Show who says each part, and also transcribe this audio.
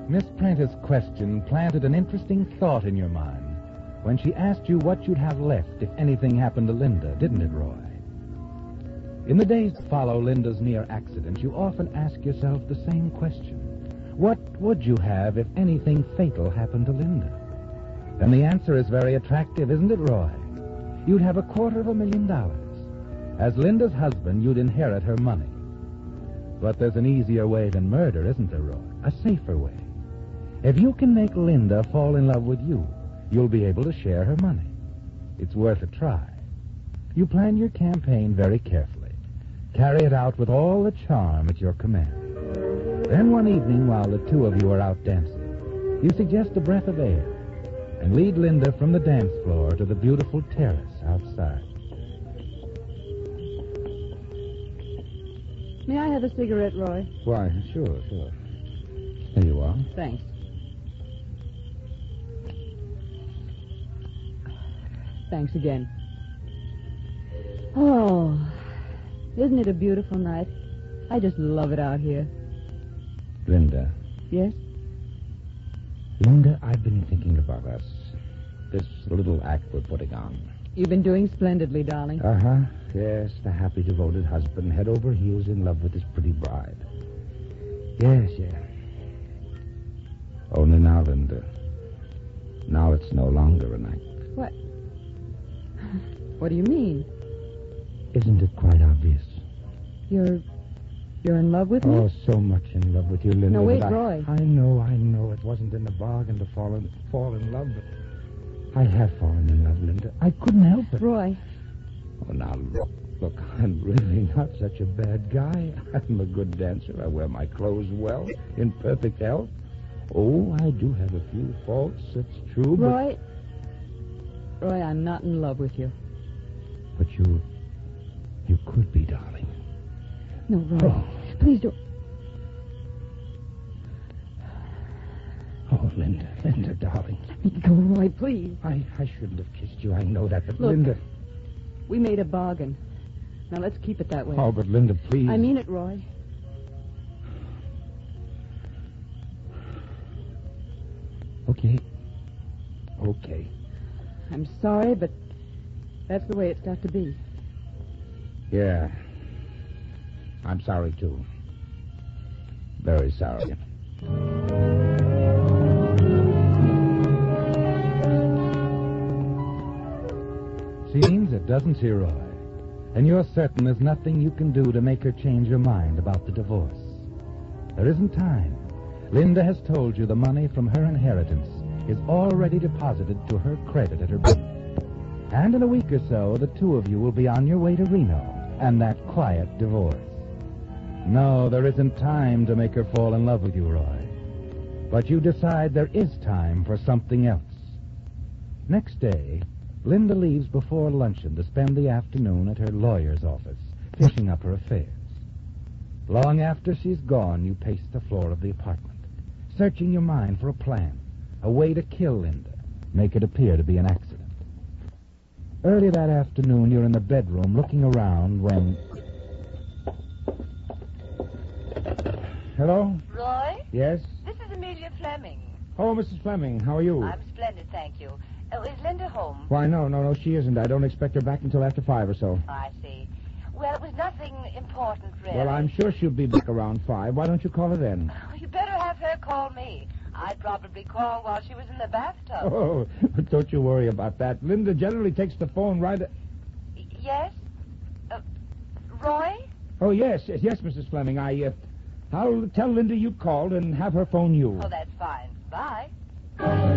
Speaker 1: Miss Prentice's question planted an interesting thought in your mind when she asked you what you'd have left if anything happened to Linda, didn't it, Roy? In the days that follow Linda's near accident, you often ask yourself the same question. What would you have if anything fatal happened to Linda? And the answer is very attractive, isn't it, Roy? You'd have $250,000. As Linda's husband, you'd inherit her money. But there's an easier way than murder, isn't there, Roy? A safer way. If you can make Linda fall in love with you, you'll be able to share her money. It's worth a try. You plan your campaign very carefully. Carry it out with all the charm at your command. Then one evening, while the two of you are out dancing, you suggest a breath of air and lead Linda from the dance floor to the beautiful terrace outside.
Speaker 2: May I have a cigarette, Roy?
Speaker 1: Why, sure. Here you are.
Speaker 2: Thanks. Thanks again. Oh, isn't it a beautiful night? I just love it out here.
Speaker 1: Linda.
Speaker 2: Yes?
Speaker 1: Linda, I've been thinking about us. This little act we're putting on.
Speaker 2: You've been doing splendidly, darling.
Speaker 1: Uh-huh. Yes, the happy, devoted husband, head over heels in love with his pretty bride. Yes. Only now, Linda. Now it's no longer a night.
Speaker 2: What? What do you mean?
Speaker 1: Isn't it quite obvious?
Speaker 2: You're in love with me?
Speaker 1: Oh, so much in love with you, Linda.
Speaker 2: No, wait, Roy.
Speaker 1: I know. It wasn't in the bargain to fall in love, but I have fallen in love, Linda. I couldn't help it.
Speaker 2: Roy.
Speaker 1: Oh, now, look, I'm really not such a bad guy. I'm a good dancer. I wear my clothes well, in perfect health. Oh, I do have a few faults, it's true,
Speaker 2: Roy, I'm not in love with you.
Speaker 1: But you could be, darling.
Speaker 2: No, Roy, please don't.
Speaker 1: Oh, Linda, darling.
Speaker 2: Let me go, Roy, please.
Speaker 1: I shouldn't have kissed you, I know that, but
Speaker 2: Look,
Speaker 1: Linda...
Speaker 2: We made a bargain. Now let's keep it that way.
Speaker 1: Oh, but Linda, please.
Speaker 2: I mean it, Roy.
Speaker 1: Okay.
Speaker 2: I'm sorry, but that's the way it's got to be.
Speaker 1: Yeah. I'm sorry, too. Very sorry. Seems it doesn't she, Roy? And you're certain there's nothing you can do to make her change her mind about the divorce. There isn't time. Linda has told you the money from her inheritance is already deposited to her credit at her bank. And in a week or so, the two of you will be on your way to Reno and that quiet divorce. No, there isn't time to make her fall in love with you, Roy. But you decide there is time for something else. Next day, Linda leaves before luncheon to spend the afternoon at her lawyer's office, finishing up her affairs. Long after she's gone, you pace the floor of the apartment, searching your mind for a plan, a way to kill Linda, make it appear to be an accident. Early that afternoon, you're in the bedroom looking around when... Hello?
Speaker 3: Roy?
Speaker 1: Yes?
Speaker 3: This is Amelia Fleming.
Speaker 1: Oh, Mrs. Fleming, how are you?
Speaker 3: I'm splendid, thank you. Is Linda home?
Speaker 1: Why, no, she isn't. I don't expect her back until after 5 or so.
Speaker 3: I see. Well, it was nothing important, really.
Speaker 1: Well, I'm sure she'll be back around 5. Why don't you call her then?
Speaker 3: You better have her call me. I'd probably call while she was in the bathtub.
Speaker 1: Oh, don't you worry about that. Linda generally takes the phone right...
Speaker 3: Yes? Roy?
Speaker 1: Oh, yes, Mrs. Fleming. I'll tell Linda you called and have her phone you.
Speaker 3: Oh, that's fine. Bye.